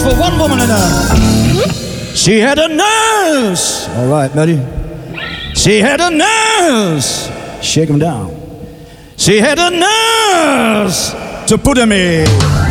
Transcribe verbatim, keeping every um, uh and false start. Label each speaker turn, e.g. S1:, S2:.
S1: for one woman in there. She had a nurse. All right, Betty. She had a nurse. Shake him down. She had a nurse to put him in.